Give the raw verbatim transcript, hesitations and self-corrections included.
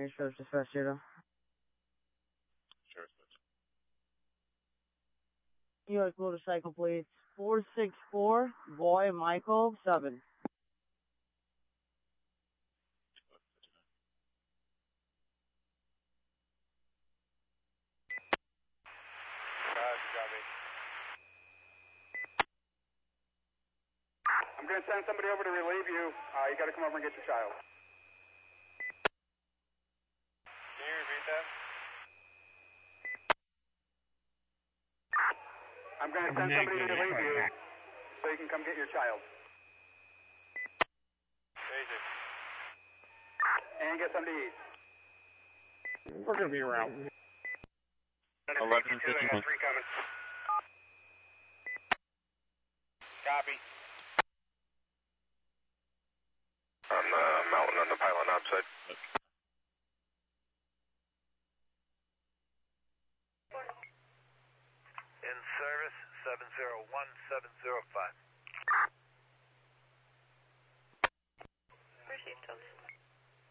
Range Coast Dispatch Zero. Sure. U S motorcycle plates four six four, Boy Michael seven. I'm going to send somebody over to relieve you. Uh, you got to come over and get your child. Can you repeat that? I'm going to send somebody to relieve you so you can come get your child. Easy. And get something to eat. We're going to be around. eleven fifty-one. I got three coming. Copy. On the mountain on the pylon outside. In service, seven zero one seven zero five.